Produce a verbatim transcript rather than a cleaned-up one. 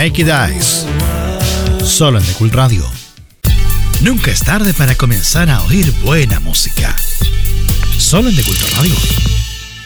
Naked Eyes. Solo en The Cool Radio. Nunca es tarde para comenzar a oír buena música. Solo en The Cool Radio.